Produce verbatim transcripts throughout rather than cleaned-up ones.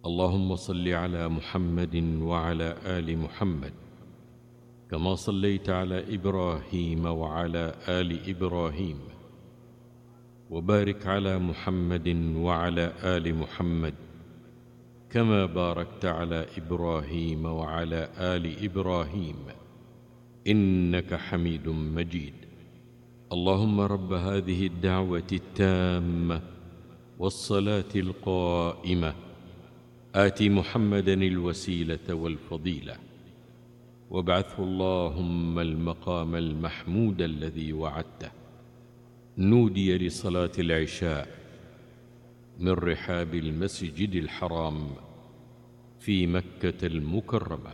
اللهم صل على محمد وعلى آل محمد كما صليت على إبراهيم وعلى آل إبراهيم، وبارك على محمد وعلى آل محمد كما باركت على إبراهيم وعلى آل إبراهيم إنك حميد مجيد. اللهم رب هذه الدعوة التامة والصلاة القائمة آت محمدا الوسيلة والفضيلة وابعثه اللهم المقام المحمود الذي وعدته. نودي لصلاة العشاء من رحاب المسجد الحرام في مكة المكرمة.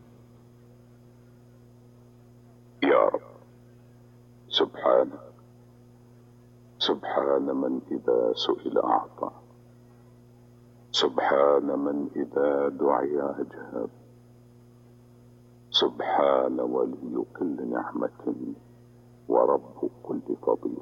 يا رب سبحانك، سبحان من إذا سئل أعطى، سبحان من إذا دعي أجاب، سبحان ولي كل نعمة ورب كل فضيل،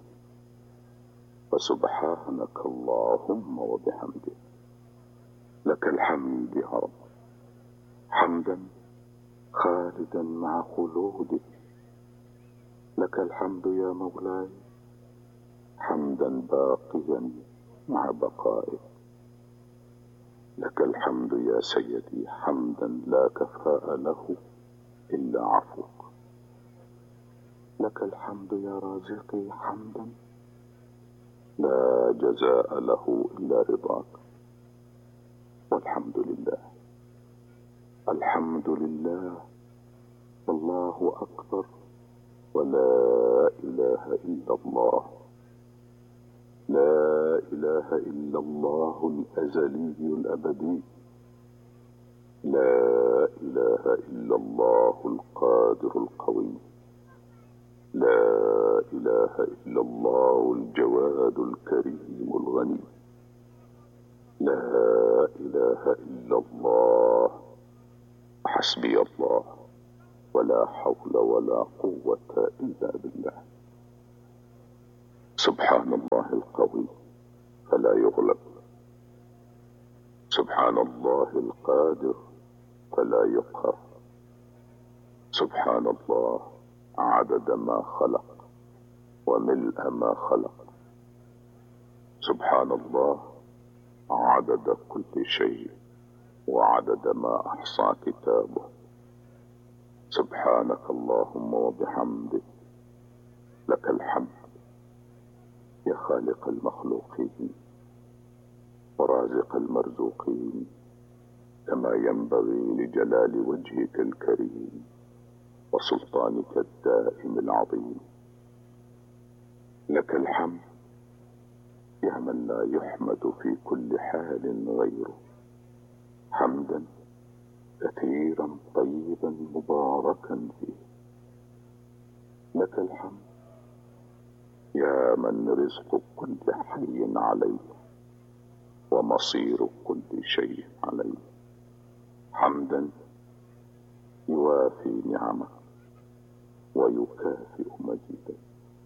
فسبحانك اللهم وبحمدك. لك الحمد يا رب، حمدا خالدا مع خلودك. لك الحمد يا مولاي، حمدا باقيا مع بقائك. لك الحمد يا سيدي، حمدا لا كفاء له إلا عفوك. لك الحمد يا رازقي، حمدا لا جزاء له إلا رضاك. والحمد لله، الحمد لله، والله أكبر، ولا إله إلا الله. لا إله إلا الله الأزلي الأبدي. لا إله إلا الله القادر القوي. لا إله إلا الله الجواد الكريم الغني. لا إله إلا الله. حسبي الله، ولا حول ولا قوة إلا بالله. سبحان الله القوي فلا يغلب، سبحان الله القادر فلا يقهر، سبحان الله عدد ما خلق وملء ما خلق، سبحان الله عدد كل شيء وعدد ما أحصى كتابه. سبحانك اللهم وبحمدك. لك الحمد يا خالق المخلوقين ورازق المرزوقين، كما ينبغي لجلال وجهك الكريم وسلطانك الدائم العظيم. لك الحمد يا من لا يحمد في كل حال غيره، حمدا كثيرا طيبا مباركا فيه. لك الحمد يا من رزق كل حي عليه ومصير كل شيء عليه، حمدا يوافي نعمه ويكافئ مجيده.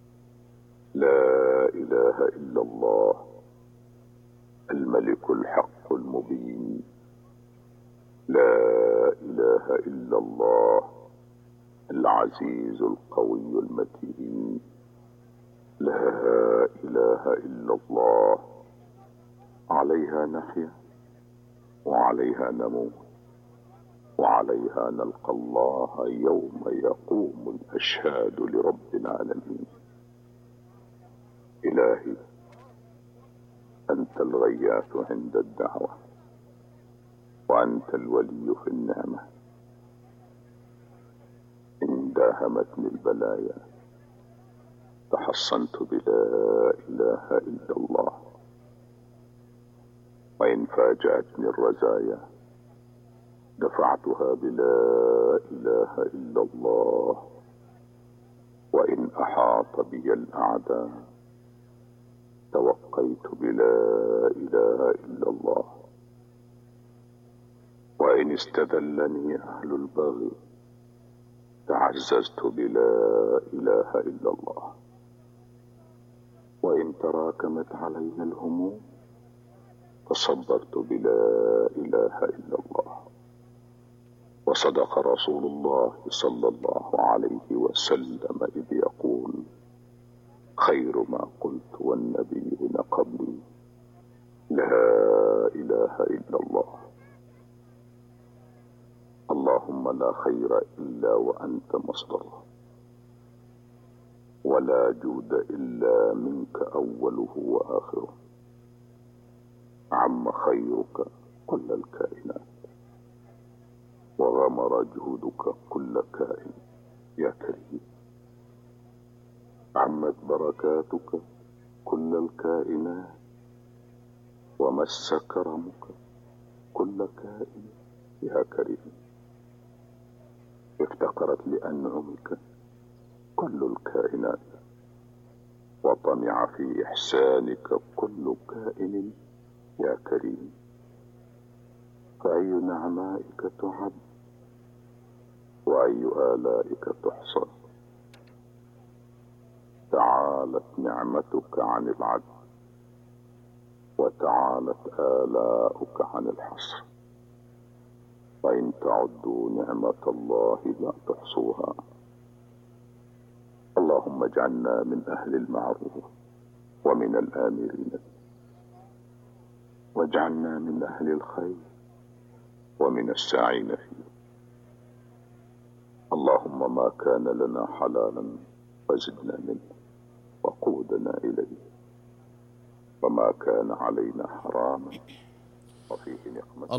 لا إله إلا الله الملك الحق المبين. لا إله إلا الله العزيز القوي المتين. لا إله إلا الله عليها نحيا وعليها نموت وعليها نلقى الله يوم يقوم الأشهاد لرب العالمين. إلهي أنت الغياث عند الدعوة، وأنت الولي في النعمة. إن داهمتني البلايا تحصنت بلا إله إلا الله، وإن فاجأتني الرزايا دفعتها بلا إله إلا الله، وإن أحاط بي الأعداء توقيت بلا إله إلا الله، وإن استذلني أهل البغي تعززت بلا إله إلا الله، وإن تراكمت علي الهموم فصدرت بلا إله إلا الله. وصدق رسول الله صلى الله عليه وسلم إذ يقول: خير ما قلت والنبيون قبلي لا إله إلا الله. اللهم لا خير إلا وأنت مصدره، ولا جود إلا منك أوله وآخره. عم خيرك كل الكائنات، وغمر جهودك كل كائن يا كريم. عمت بركاتك كل الكائنات، ومس كرمك كل كائن يا كريم. افتقرت لأنعمك كل الكائنات، وطمع في إحسانك كل كائن يا كريم. فأي نعمائك تعد، وأي آلائك تحصى. تعالت نعمتك عن العد، وتعالت آلاؤك عن الحصر. وإن تعدوا نعمة الله لا تحصوها. اللهم اجعلنا من أهل المعروف ومن الآمرين، واجعلنا من أهل الخير ومن الساعين فيه. اللهم ما كان لنا حلالا فزدنا منه وقودنا إليه، وما كان علينا حراما وفيه نقمة